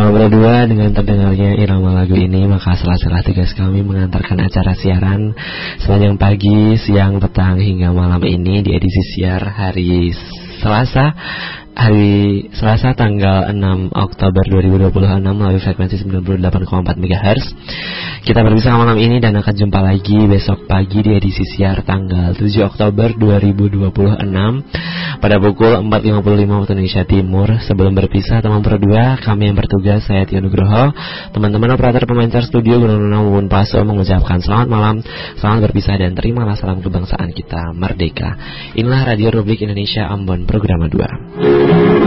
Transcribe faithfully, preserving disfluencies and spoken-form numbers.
Sama berdua dengan terdengarnya irama lagu ini, maka sela-sela tugas kami mengantarkan acara siaran sepanjang pagi, siang, petang hingga malam ini di edisi siar hari Selasa, hari Selasa tanggal enam Oktober dua ribu dua puluh enam melalui frekuensi sembilan puluh delapan koma empat megahertz. Kita berpisah malam ini dan akan jumpa lagi besok pagi di edisi siar tanggal tujuh Oktober dua ribu dua puluh enam pada pukul empat lima puluh lima waktu Indonesia Timur. Sebelum berpisah teman berdua, kami yang bertugas, saya Tio Nugroho, teman-teman operator pemancar studio Gunung Maupun Paso mengucapkan selamat malam, selamat berpisah dan terimalah salam kebangsaan kita merdeka. Inilah Radio Republik Indonesia Ambon Programa dua.